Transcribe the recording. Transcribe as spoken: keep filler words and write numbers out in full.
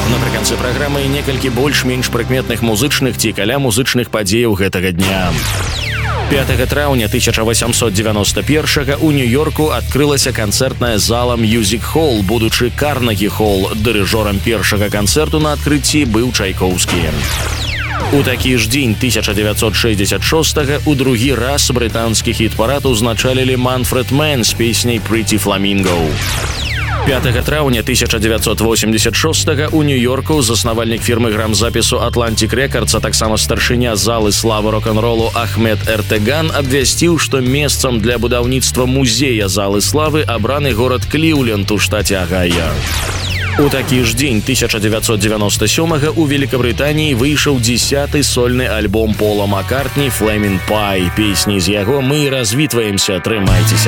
Напрыканцы праграмы некалькі больш-менш прыкметных музычных ці каля музычных падзеяў гэтага дня. пятага траўня тысяча восемьсот девяносто первого у Нью-Йорку адкрылася канцэртная зала Music Hall, будучы Карнегі Холл. Дырыжорам першага канцэрту на адкрыцці быў Чайкоўскі. У такі ж дзень тысяча девятьсот шестьдесят шестого у другі раз брытанскі хіт-парад узначалілі Манфред Мэн з песняй «Pretty Flamingo». пятага траўня тысяча девятьсот восемьдесят шестого у Нью-Йорку заснавальнік фірмы грамзапісу Atlantic Records, а таксама старшыня залы славы рок-н-ролу Ахмед Эртеган абвясціў, што месцам для будаўніцтва музея залы славы абраны горад Кліўленд у штаце Агайо. У такі ж дзень тысяча девятьсот девяносто сёмого у Великабрытаніі выйшаў дзесяты сольны альбом Пола Маккартні «Flaming Pie». Песні з яго мы развітваемся, трымайцеся.